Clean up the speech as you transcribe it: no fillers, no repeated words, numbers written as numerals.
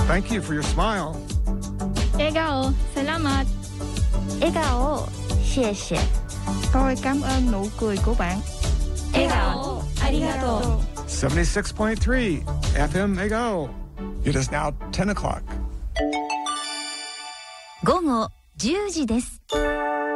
Thank you for your smile. 笑顔 salamat. 笑顔谢谢 Tôi cảm ơn nụ cười của bạn. 笑顔ありがとう 76.3 FM Ego. It is now 10 o'clock. 午後10時です。